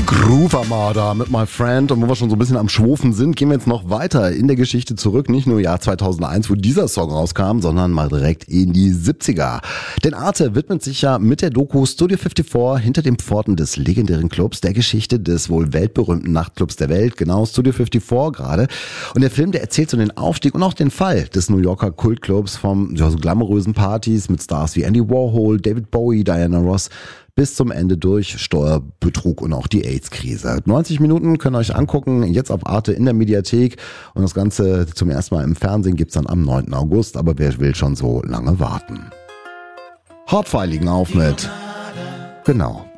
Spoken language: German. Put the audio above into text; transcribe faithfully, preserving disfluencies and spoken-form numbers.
Groove Armada mit My Friend. Und wo wir schon so ein bisschen am Schwofen sind, gehen wir jetzt noch weiter in der Geschichte zurück. Nicht nur Jahr zweitausendeins, wo dieser Song rauskam, sondern mal direkt in die siebziger. Denn Arte widmet sich ja mit der Doku Studio vierundfünfzig hinter den Pforten des legendären Clubs, der Geschichte des wohl weltberühmten Nachtclubs der Welt, genau Studio fünfundfünfzig gerade. Und der Film, der erzählt so den Aufstieg und auch den Fall des New Yorker Kultclubs vom ja, so glamourösen Partys mit Stars wie Andy Warhol, David Bowie, Diana Ross bis zum Ende durch Steuerbetrug und auch die AIDS-Krise. neunzig Minuten könnt ihr euch angucken, jetzt auf Arte in der Mediathek. Und das Ganze zum ersten Mal im Fernsehen gibt's dann am neunten August. Aber wer will schon so lange warten? Hauptfeiligen auf mit. Genau.